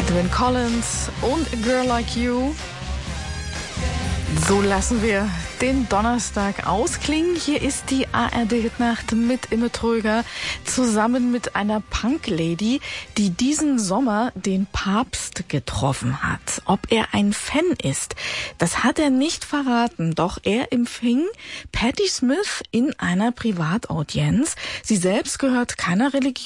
Edwyn Collins und A Girl Like You. So lassen wir den Donnerstag ausklingen. Hier ist die ARD-Nacht mit Imme Tröger zusammen mit einer Punk-Lady, die diesen Sommer den Papst getroffen hat. Ob er ein Fan ist, das hat er nicht verraten. Doch er empfing Patti Smith in einer Privataudienz. Sie selbst gehört keiner Religion